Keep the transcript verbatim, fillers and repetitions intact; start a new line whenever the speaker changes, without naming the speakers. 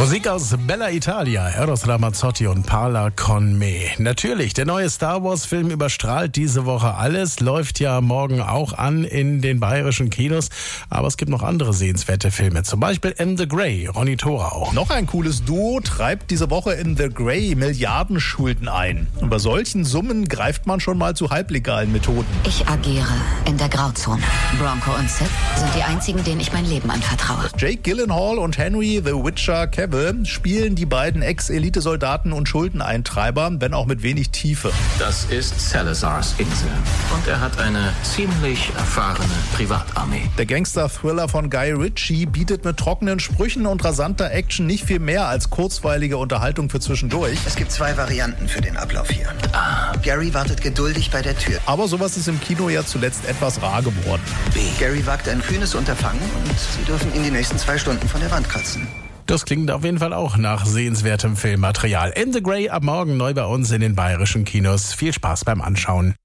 Musik aus Bella Italia, Eros Ramazzotti und Parla con me. Natürlich, der neue Star Wars Film überstrahlt diese Woche alles, läuft ja morgen auch an in den bayerischen Kinos, aber es gibt noch andere sehenswerte Filme, zum Beispiel In the Grey, Ronny Thorau.
Noch ein cooles Duo treibt diese Woche In the Grey Milliardenschulden ein. Und bei solchen Summen greift man schon mal zu halblegalen Methoden.
Ich agiere in der Grauzone. Bronco und Sid sind die einzigen, denen ich mein Leben anvertraue.
Jake Gyllenhaal und Henry the Witcher Cavill spielen die beiden Ex-Elitesoldaten und Schuldeneintreiber, wenn auch mit wenig Tiefe.
Das ist Salazars Insel und er hat eine ziemlich erfahrene Privatarmee.
Der Gangster-Thriller von Guy Ritchie bietet mit trockenen Sprüchen und rasanter Action nicht viel mehr als kurzweilige Unterhaltung für zwischendurch.
Es gibt zwei Varianten für den Ablauf hier.
A.
Gary wartet geduldig bei der Tür.
Aber sowas ist im Kino ja zuletzt etwas rar geworden.
B.
Gary wagt ein kühnes Unterfangen und Sie dürfen ihn die nächsten zwei Stunden von der Wand kratzen.
Das klingt auf jeden Fall auch nach sehenswertem Filmmaterial. In the Grey ab morgen neu bei uns in den bayerischen Kinos. Viel Spaß beim Anschauen.